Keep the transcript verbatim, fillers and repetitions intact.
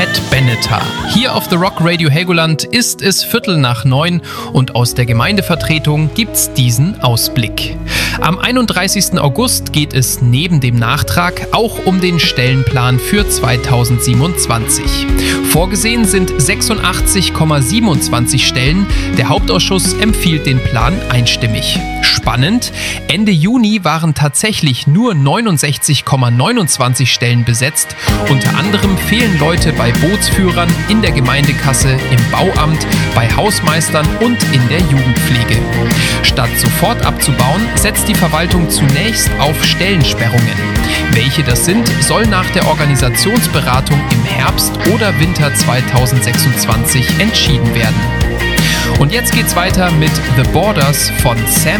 Pat Benatar. Hier auf The Rock Radio Helgoland ist es Viertel nach neun und aus der Gemeindevertretung gibt's diesen Ausblick. Am einunddreißigsten August geht es neben dem Nachtrag auch um den Stellenplan für zweitausendsiebenundzwanzig. Vorgesehen sind sechsundachtzig Komma siebenundzwanzig Stellen. Der Hauptausschuss empfiehlt den Plan einstimmig. Spannend, Ende Juni waren tatsächlich nur neunundsechzig Komma neunundzwanzig Stellen besetzt. Unter anderem fehlen Leute bei Bootsführern, in der Gemeindekasse, im Bauamt, bei Hausmeistern und in der Jugendpflege. Statt sofort abzubauen, setzt die Verwaltung zunächst auf Stellensperrungen. Welche das sind, soll nach der Organisationsberatung im Herbst oder Winter zweitausendsechsundzwanzig entschieden werden. Und jetzt geht's weiter mit The Borders von Sam